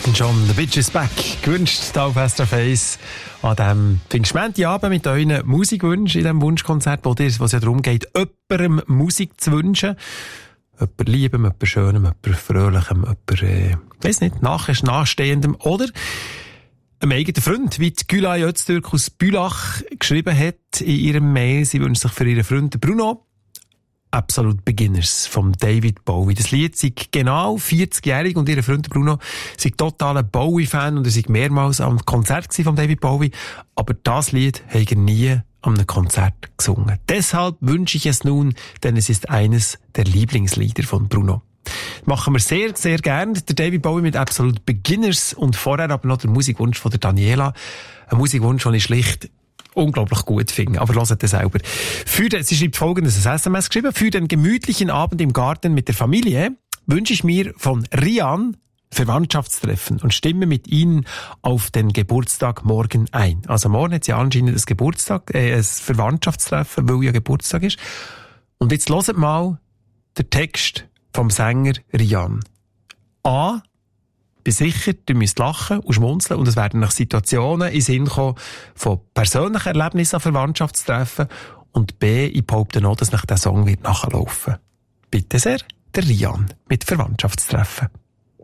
Elton John, «The Bitch is Back», gewünscht hier auf SRF 1 an diesem Pfingstmontagabend mit euren Musikwünschen in diesem Wunschkonzert, wo es ja darum geht, jemandem Musik zu wünschen. Jemand Liebem, jemand Schönem, jemand Fröhlichem, jemand, weiss nicht, Nachstehendem oder einem eigenen Freund, wie die Gülay Öztürk aus Bülach geschrieben hat in ihrem Mail. Sie wünscht sich für ihren Freund Bruno «Absolute Beginners» von David Bowie. Das Lied sei genau 40-jährig und ihr Freund Bruno sei totaler Bowie-Fan und er sei mehrmals am Konzert von David Bowie. Aber das Lied hat er nie an einem Konzert gesungen. Deshalb wünsche ich es nun, denn es ist eines der Lieblingslieder von Bruno. Machen wir sehr, sehr gern. Der David Bowie mit «Absolute Beginners» und vorher aber noch der Musikwunsch von der Daniela. Ein Musikwunsch, den ich schlicht unglaublich gut finde. Aber hört es selber. Sie schreibt folgendes, ein SMS geschrieben. Für den gemütlichen Abend im Garten mit der Familie wünsche ich mir von Rian Verwandtschaftstreffen und stimme mit Ihnen auf den Geburtstag morgen ein. Also morgen hat sie anscheinend ein Verwandtschaftstreffen, weil ja Geburtstag ist. Und jetzt hört mal den Text vom Sänger Rian. A. Bin sicher, ihr müsst lachen und schmunzeln und es werden nach Situationen in den Sinn kommen von persönlichen Erlebnissen an Verwandtschaftstreffen. Und B. Ich behaupte noch, dass nach der Song wird nachlaufen. Bitte sehr, der Rian mit Verwandtschaftstreffen.